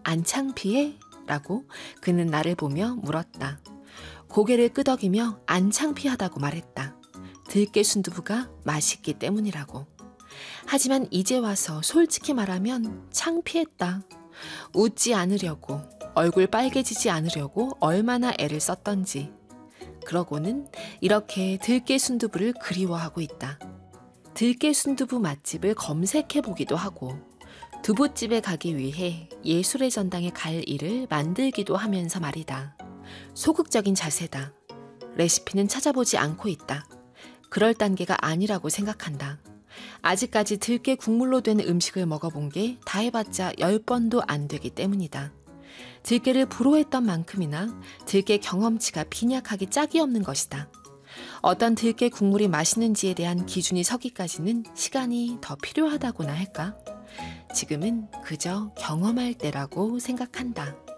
안 창피해? 라고 그는 나를 보며 물었다. 고개를 끄덕이며 안 창피하다고 말했다. 들깨 순두부가 맛있기 때문이라고. 하지만 이제 와서 솔직히 말하면 창피했다. 웃지 않으려고, 얼굴 빨개지지 않으려고 얼마나 애를 썼던지. 그러고는 이렇게 들깨 순두부를 그리워하고 있다. 들깨 순두부 맛집을 검색해보기도 하고 두부집에 가기 위해 예술의 전당에 갈 일을 만들기도 하면서 말이다. 소극적인 자세다. 레시피는 찾아보지 않고 있다. 그럴 단계가 아니라고 생각한다. 아직까지 들깨 국물로 된 음식을 먹어본 게 다 해봤자 10번도 안 되기 때문이다. 들깨를 부러워했던 만큼이나 들깨 경험치가 빈약하기 짝이 없는 것이다. 어떤 들깨 국물이 맛있는지에 대한 기준이 서기까지는 시간이 더 필요하다고나 할까? 지금은 그저 경험할 때라고 생각한다.